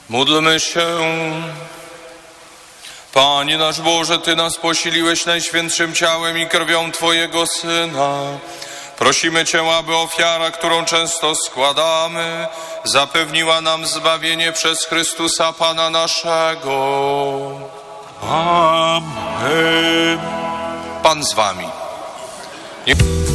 Módlmy się. Panie nasz Boże, Ty nas posiliłeś najświętszym ciałem i krwią Twojego Syna. Prosimy Cię, aby ofiara, którą często składamy, zapewniła nam zbawienie przez Chrystusa Pana naszego. Amen. Pan z Wami.